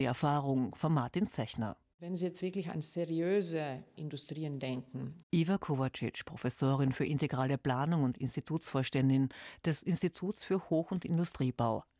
Die Erfahrung von Martin Zechner. Wenn Sie jetzt wirklich an seriöse Industrien denken. Iva Kovacic, Professorin für integrale Planung und Institutsvorständin des Instituts für Hoch- und Industriebau